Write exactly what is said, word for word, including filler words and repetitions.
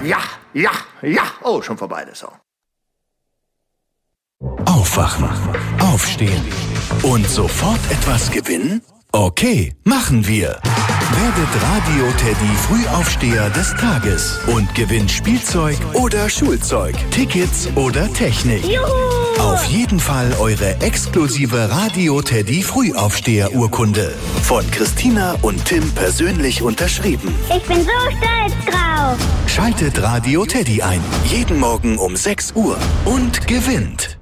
Ja, ja, ja. Oh, schon vorbei, der Song. Aufwachen, aufstehen und sofort etwas gewinnen? Okay, machen wir. Werdet Radio-Teddy Frühaufsteher des Tages und gewinnt Spielzeug oder Schulzeug, Tickets oder Technik. Juhu! Auf jeden Fall eure exklusive Radio-Teddy Frühaufsteher-Urkunde. Von Christina und Tim persönlich unterschrieben. Ich bin so stolz drauf. Schaltet Radio-Teddy ein. Jeden Morgen um sechs Uhr und gewinnt.